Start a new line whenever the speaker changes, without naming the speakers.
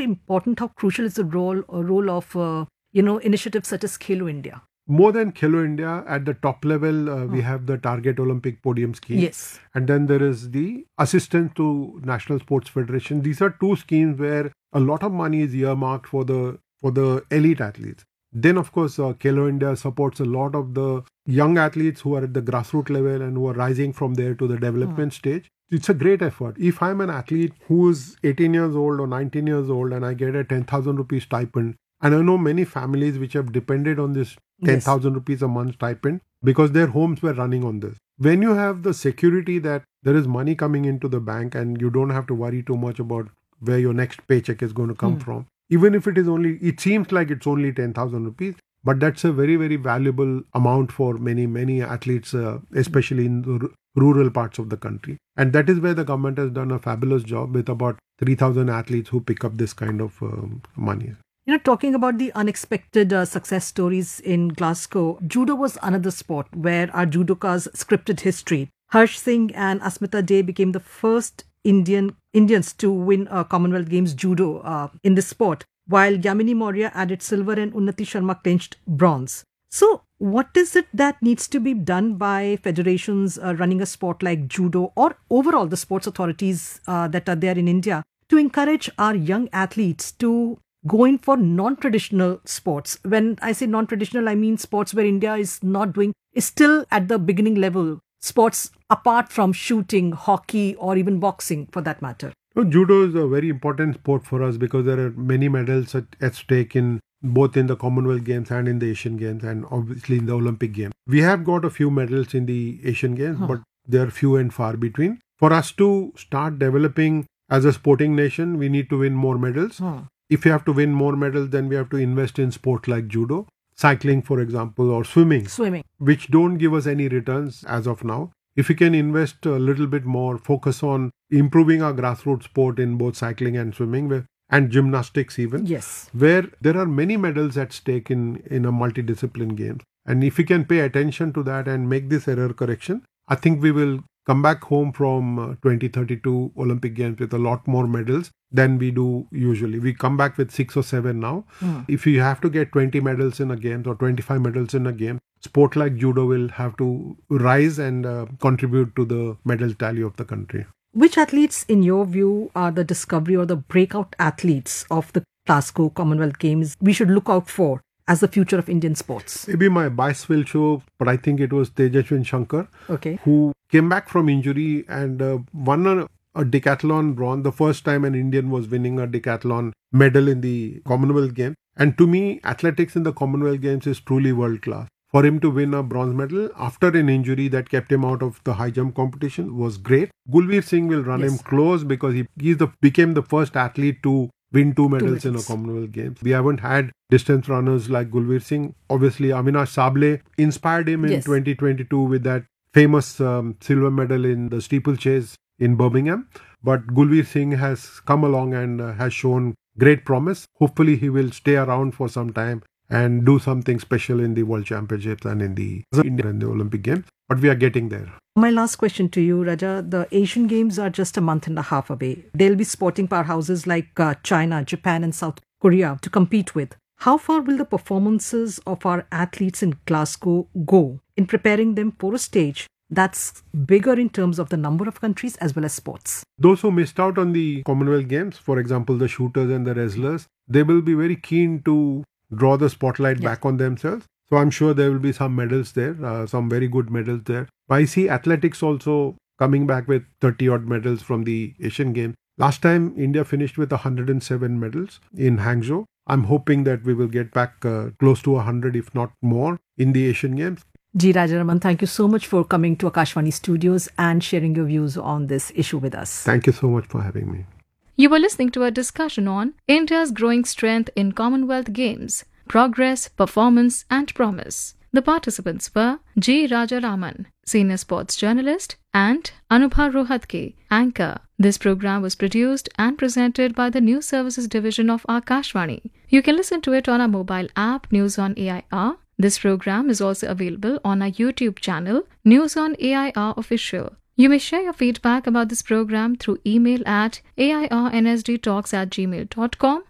important, how crucial is the role of initiatives such as Khelo India?
More than Khelo India, at the top level, we have the Target Olympic Podium Scheme.
Yes.
And then there is the Assistance to National Sports Federation. These are two schemes where a lot of money is earmarked for the elite athletes. Then, of course, Khelo India supports a lot of the young athletes who are at the grassroots level and who are rising from there to the development stage. It's a great effort. If I'm an athlete who is 18 years old or 19 years old and I get a 10,000 rupees stipend, and I know many families which have depended on this 10,000 rupees a month stipend because their homes were running on this. When you have the security that there is money coming into the bank and you don't have to worry too much about where your next paycheck is going to come from, even if it seems like it's only 10,000 rupees, but that's a very, very valuable amount for many, many athletes, especially in the rural parts of the country. And that is where the government has done a fabulous job with about 3,000 athletes who pick up this kind of money.
Talking about the unexpected success stories in Glasgow, judo was another sport where our judokas scripted history. Harsh Singh and Asmita Dey became the first Indians to win Commonwealth Games judo in this sport, while Yamini Maurya added silver and Unnati Sharma clinched bronze. So, what is it that needs to be done by federations running a sport like judo, or overall the sports authorities that are there in India, to encourage our young athletes to go in for non-traditional sports? When I say non-traditional, I mean sports where India is still at the beginning level. Sports apart from shooting, hockey, or even boxing for that matter.
Judo is a very important sport for us because there are many medals at stake in both in the Commonwealth Games and in the Asian Games, and obviously in the Olympic Games. We have got a few medals in the Asian Games, but they are few and far between. For us to start developing as a sporting nation, we need to win more medals. If we have to win more medals, then we have to invest in sports like judo, cycling, for example, or swimming, which don't give us any returns as of now. If we can invest a little bit more, focus on improving our grassroots sport in both cycling and swimming and gymnastics even, where there are many medals at stake in a multidiscipline games. And if we can pay attention to that and make this error correction, I think we will come back home from 2032 Olympic Games with a lot more medals than we do usually. We come back with 6 or 7 now. If you have to get 20 medals in a game or 25 medals in a game, sport like judo will have to rise and contribute to the medal tally of the country.
Which athletes, in your view, are the discovery or the breakout athletes of the Glasgow Commonwealth Games we should look out for as the future of Indian sports?
Maybe my bias will show, but I think it was Tejaswin Shankar, who came back from injury and won a decathlon bronze, the first time an Indian was winning a decathlon medal in the Commonwealth Games. And to me, athletics in the Commonwealth Games is truly world class. For him to win a bronze medal after an injury that kept him out of the high jump competition was great. Gulveer Singh will run him close because he became the first athlete to win 2 medals in a Commonwealth Games. We haven't had distance runners like Gulveer Singh. Obviously, Avinash Sable inspired him in 2022 with that famous silver medal in the steeplechase in Birmingham. But Gulveer Singh has come along and has shown great promise. Hopefully, he will stay around for some time and do something special in the World Championships and in the Olympic Games. But we are getting there.
My last question to you, Raja. The Asian Games are just a month and a half away. There'll be sporting powerhouses like China, Japan and South Korea to compete with. How far will the performances of our athletes in Glasgow go in preparing them for a stage that's bigger in terms of the number of countries as well as sports?
Those who missed out on the Commonwealth Games, for example, the shooters and the wrestlers, they will be very keen to draw the spotlight back on themselves. So I'm sure there will be some medals there, some very good medals there. I see athletics also coming back with 30 odd medals from the Asian Games. Last time India finished with 107 medals in Hangzhou. I'm hoping that we will get back close to 100 if not more in the Asian Games.
G. Rajaraman, thank you so much for coming to Akashvani Studios and sharing your views on this issue with us.
Thank you so much for having me.
You were listening to a discussion on India's growing strength in Commonwealth Games, progress, performance and promise. The participants were G. Rajaraman, senior sports journalist, and Anubha Rohatgi, anchor. This program was produced and presented by the News Services Division of Akashvani. You can listen to it on our mobile app, News on AIR. This program is also available on our YouTube channel, News on AIR Official. You may share your feedback about this program through email at airnsdtalks@gmail.com